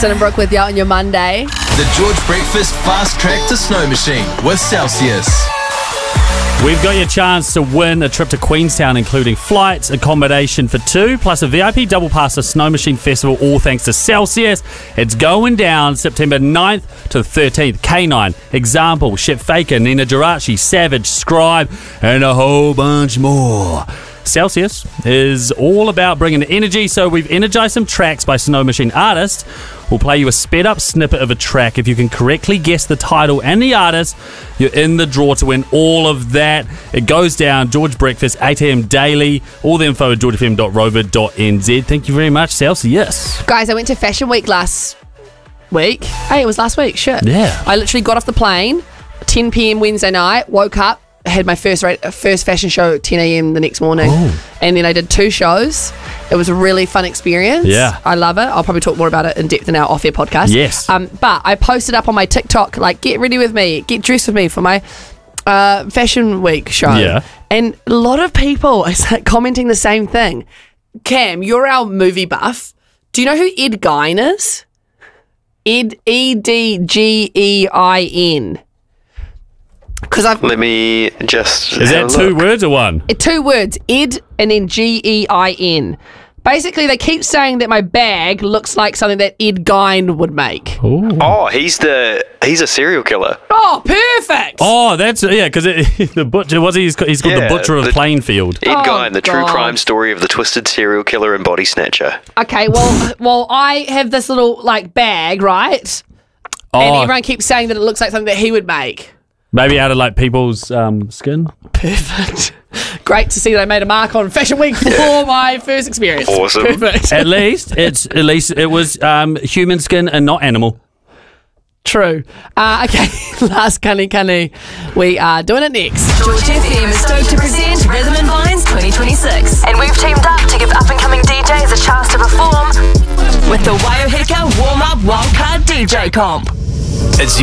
Jackson and Brooke with you on your Monday. The George Breakfast Fast Track to Snow Machine with Celsius. We've got your chance to win a trip to Queenstown, including flights, accommodation for two, plus a VIP double pass to Snow Machine Festival, all thanks to Celsius. It's going down September 9th to the 13th. K9, Example, Shep Faker, Nina Geraci, Savage, Scribe, and a whole bunch more. Celsius is all about bringing the energy, so we've energized some tracks by Snow Machine artists. We'll play you a sped up snippet of a track. If you can correctly guess the title and the artist, you're in the draw to win all of that. It goes down George Breakfast, 8 a.m. daily. All the info at georgefm.rover.nz. Thank you very much, Celsius. Guys, I went to Fashion Week last week. Hey, it was last week. Shit. Yeah. I literally got off the plane, 10 p.m. Wednesday night, woke up, had my first fashion show at 10 a.m. the next morning. Oh. And then I did 2 shows. It was a really fun experience. Yeah. I love it. I'll probably talk more about it in depth in our off-air podcast. Yes. But I posted up on my TikTok, like, get ready with me, get dressed with me for my Fashion Week show. Yeah. And a lot of people are commenting the same thing. Cam, you're our movie buff. Do you know who Ed Gein is? Ed, Edgein. Because Let me just. Is that 2 words or 1? 2 words, Ed and then Gein. Basically, they keep saying that my bag looks like something that Ed Gein would make. Ooh. Oh, he's a serial killer. Oh, perfect. Oh, that's, yeah, because the butcher, he's called the Butcher of Plainfield. Ed Gein, the true God. crime story of the twisted serial killer and body snatcher. Okay, well, I have this little, like, bag, right? Oh, And everyone keeps saying that it looks like something that he would make. maybe out of like people's skin. Perfect. Great to see that I made a mark on Fashion Week for my first experience. Awesome. Perfect. At least it was human skin and not animal. True. Okay, last Kani. We are doing it next. George FM is stoked to present Rhythm and Vines 2026. And we've teamed up to give up-and-coming DJs a chance to perform with the Waioheka Warm-Up Wildcard DJ Comp. It's